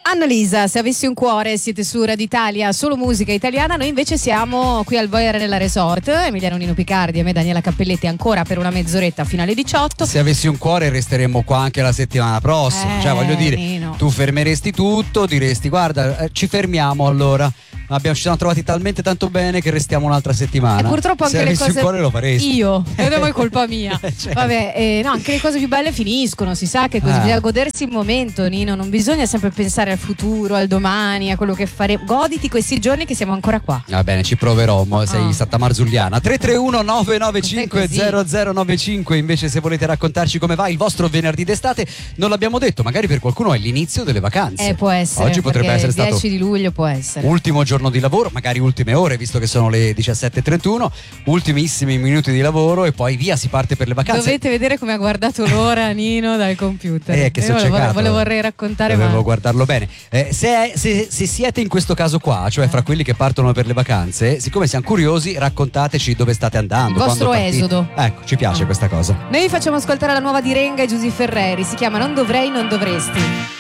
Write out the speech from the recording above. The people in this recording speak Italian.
Annalisa, se avessi un cuore, siete su Radio Italia, solo musica italiana. Noi invece siamo qui al Voyeur nella Resort, Emiliano Nino Picardi e me Daniela Cappelletti ancora per una mezz'oretta fino alle 18. Se avessi un cuore resteremmo qua anche la settimana prossima, cioè voglio dire, Nino, tu fermeresti tutto, diresti guarda ci fermiamo allora. Ci siamo trovati talmente tanto bene che restiamo un'altra settimana. E purtroppo anche se le avessi cose un cuore lo faresti. io, ed è poi colpa mia. Certo. Vabbè, no, anche le cose più belle finiscono, si sa che così bisogna godersi il momento, Nino, non bisogna sempre pensare al futuro, al domani, a quello che faremo. Goditi questi giorni che siamo ancora qua. Va bene, ci proverò, sei stata marzulliana. 331 995 0095. Invece se volete raccontarci come va il vostro venerdì d'estate, non l'abbiamo detto, magari per qualcuno è l'inizio delle vacanze. Può essere. Oggi potrebbe essere il 10 stato di luglio può essere. ultimo giorno di lavoro, magari ultime ore, visto che sono le 17:31, ultimissimi minuti di lavoro e poi via, si parte per le vacanze. Dovete vedere come ha guardato l'ora Nino dal computer. Che io vorrei raccontare, dovevo guardarlo bene. Se siete in questo caso qua, cioè fra quelli che partono per le vacanze, siccome siamo curiosi, raccontateci dove state andando, il vostro esodo. Ecco, ci piace questa cosa. Noi vi facciamo ascoltare la nuova di Renga e Giusy Ferreri, si chiama Non dovrei, non dovresti.